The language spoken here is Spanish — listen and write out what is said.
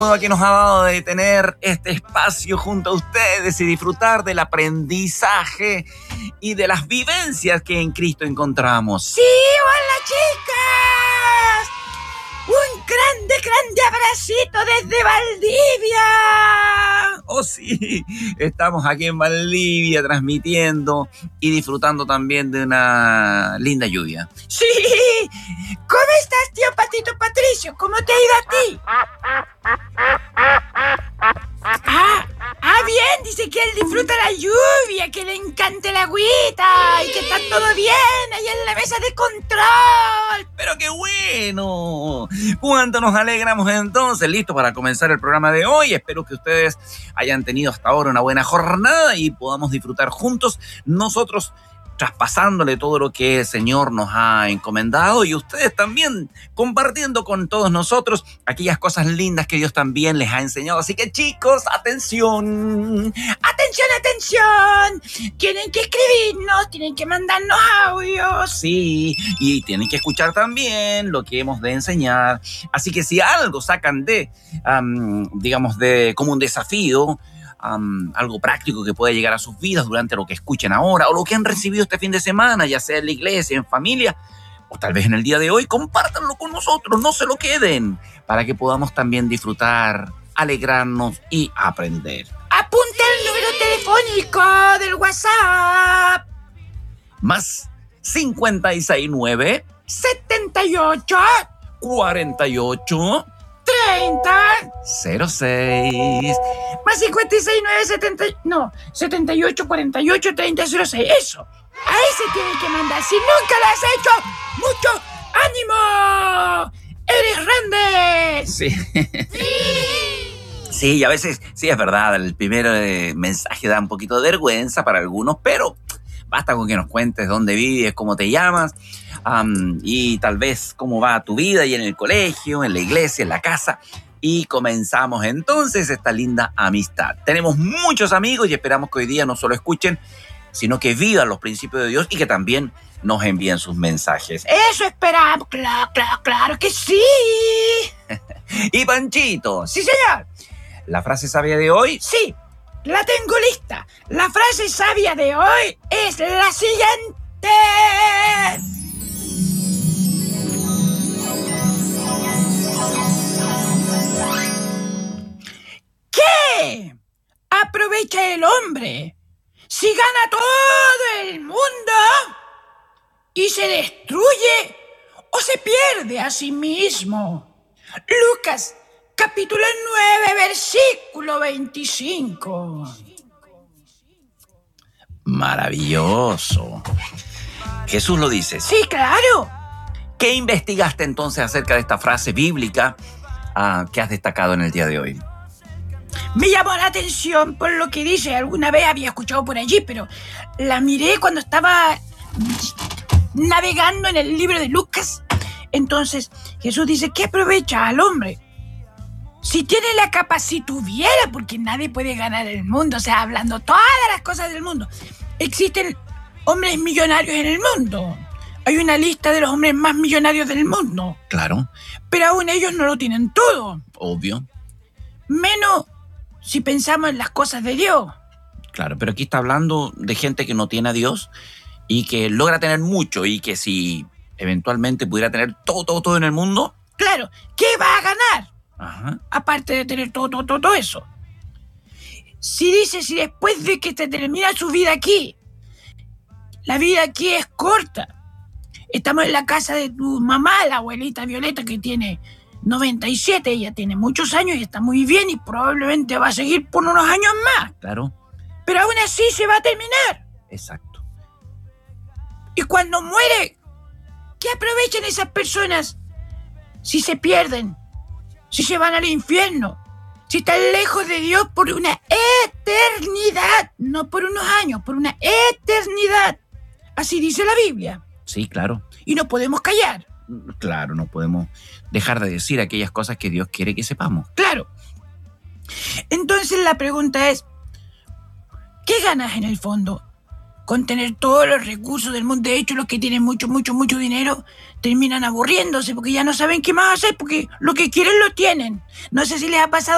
que nos ha dado de tener este espacio junto a ustedes y disfrutar del aprendizaje y de las vivencias que en Cristo encontramos. ¡Sí! ¡Hola, chicas! ¡Un grande abracito desde Valdivia! ¡Oh, sí! Estamos aquí en Valdivia transmitiendo y disfrutando también de una linda lluvia. ¡Sí! ¿Cómo estás, tío Patito Patricio? ¿Cómo te ha ido a ti? Bien, dice que él disfruta la lluvia, que le encanta el agüita y que está todo bien ahí en la mesa de control. ¡Pero qué bueno! ¿Cuánto nos alegramos entonces? Listo para comenzar el programa de hoy. Espero que ustedes hayan tenido hasta ahora una buena jornada y podamos disfrutar juntos, nosotros traspasándole todo lo que el Señor nos ha encomendado y ustedes también compartiendo con todos nosotros aquellas cosas lindas que Dios también les ha enseñado. Así que, chicos, atención. ¡Atención! Tienen que escribirnos, tienen que mandarnos audios. Sí, y tienen que escuchar también lo que hemos de enseñar. Así que si algo sacan de como un desafío, algo práctico que pueda llegar a sus vidas durante lo que escuchen ahora o lo que han recibido este fin de semana, ya sea en la iglesia, en familia o tal vez en el día de hoy, compártanlo con nosotros, no se lo queden, para que podamos también disfrutar, alegrarnos y aprender. Apunta el número telefónico del WhatsApp. Más 569 78 48 30 06. Más 78 48 30 06. Eso. Ahí se tiene que mandar. Si nunca lo has hecho, mucho ánimo. ¡Eres grande! Sí. Sí, y a veces, sí, es verdad, el primer mensaje da un poquito de vergüenza para algunos, pero basta con que nos cuentes dónde vives, cómo te llamas, y tal vez cómo va tu vida y en el colegio, en la iglesia, en la casa. Y comenzamos entonces esta linda amistad. Tenemos muchos amigos y esperamos que hoy día no solo escuchen, sino que vivan los principios de Dios y que también nos envíen sus mensajes. Eso esperamos, claro que sí. Y Panchito. Sí, señor. ¿La frase sabia de hoy? Sí, la tengo lista. La frase sabia de hoy es la siguiente. ¿Qué aprovecha el hombre si gana todo el mundo y se destruye o se pierde a sí mismo? Lucas, capítulo 9, versículo 25. Maravilloso. Jesús lo dice. Sí, claro. ¿Qué investigaste entonces acerca de esta frase bíblica que has destacado en el día de hoy? Me llamó la atención por lo que dice. Alguna vez había escuchado por allí, pero la miré cuando estaba navegando en el libro de Lucas. Entonces, Jesús dice, ¿qué aprovecha al hombre? Si tiene la capacidad, si tuviera, porque nadie puede ganar el mundo, o sea, hablando todas las cosas del mundo. Existen hombres millonarios en el mundo. Hay una lista de los hombres más millonarios del mundo. Claro. Pero aún ellos no lo tienen todo. Obvio. Menos si pensamos en las cosas de Dios. Claro, pero aquí está hablando de gente que no tiene a Dios y que logra tener mucho y que si eventualmente pudiera tener todo en el mundo. Claro, ¿qué va a ganar? Ajá. Aparte de tener todo eso. Si después de que te termina su vida aquí, la vida aquí es corta. Estamos en la casa de tu mamá, la abuelita Violeta, que tiene 97, ella tiene muchos años y está muy bien y probablemente va a seguir por unos años más. Claro. Pero aún así se va a terminar. Exacto. Y cuando muere, ¿qué aprovechan esas personas si se pierden? Si se van al infierno, si están lejos de Dios por una eternidad, no por unos años, por una eternidad. Así dice la Biblia. Sí, claro. Y no podemos callar. Claro, no podemos dejar de decir aquellas cosas que Dios quiere que sepamos. Claro. Entonces la pregunta es, ¿qué ganas en el fondo con tener todos los recursos del mundo? De hecho, los que tienen mucho dinero terminan aburriéndose porque ya no saben qué más hacer, porque lo que quieren lo tienen. No sé si les ha pasado